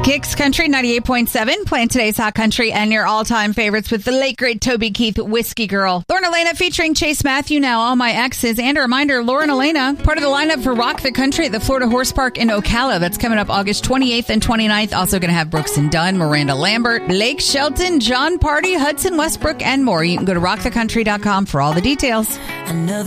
Kicks Country 98.7, playing today's Hot Country and your all-time favorites with the late, great Toby Keith, Whiskey Girl. Lauren Elena featuring Chase Matthew, Now All My Exes. And a reminder, Lauren Elena, part of the lineup for Rock the Country at the Florida Horse Park in Ocala. That's coming up August 28th and 29th. Also going to have Brooks and Dunn, Miranda Lambert, Blake Shelton, John Party, Hudson Westbrook, and more. You can go to rockthecountry.com for all the details.